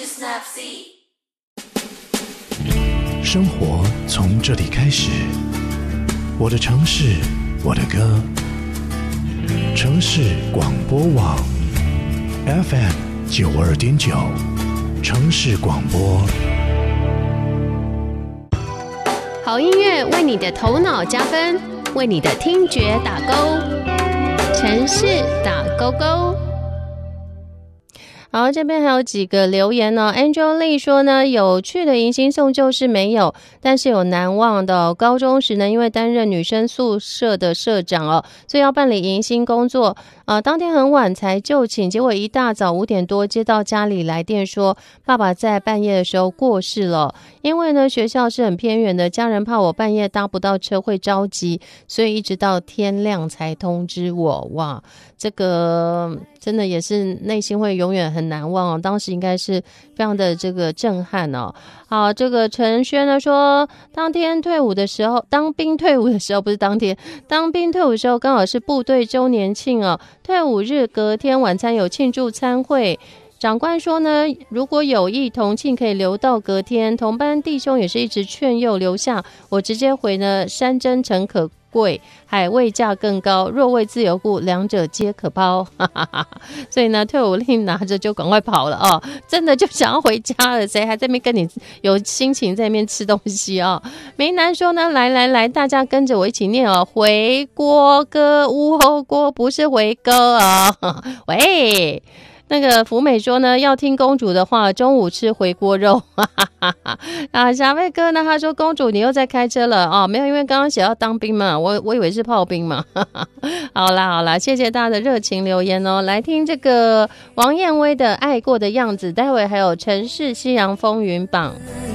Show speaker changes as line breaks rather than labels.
生活从这里开始，我的城市，我的歌。城市广播网 FM92.9，城市广播。
好音乐为你的头脑加分，为你的听觉打勾。城市打勾勾。好，这边还有几个留言哦。Angel Lee 说呢，有趣的迎新送旧是没有，但是有难忘的哦。高中时呢，因为担任女生宿舍的社长哦，所以要办理迎新工作。当天很晚才就寝，结果一大早5点多接到家里来电说，爸爸在半夜的时候过世了。因为呢，学校是很偏远的，家人怕我半夜搭不到车会着急，所以一直到天亮才通知我。哇，这个真的也是内心会永远很难忘哦，当时应该是非常的这个震撼哦。好，这个陈轩呢说，当兵退伍的时候不是当天，当兵退伍的时候刚好是部队周年庆哦，退伍日隔天晚餐有庆祝餐会。长官说呢，如果有意同庆可以留到隔天，同班弟兄也是一直劝诱留下，我直接回呢，山珍诚可贵，海味价更高，若为自由故，两者皆可抛。所以呢，退伍令拿着就赶快跑了哦，真的就想要回家了，谁还在那边跟你有心情在那边吃东西哦？梅南说呢，来，大家跟着我一起念哦，回锅歌乌后锅，不是回歌哦。喂。那个福美说呢，要听公主的话，中午吃回锅肉。小妹哥呢，他说公主你又在开车了哦，没有，因为刚刚写要当兵嘛，我以为是炮兵嘛。好啦，谢谢大家的热情留言哦。来听这个王燕薇的《爱过的样子》，待会还有城市夕阳风云榜。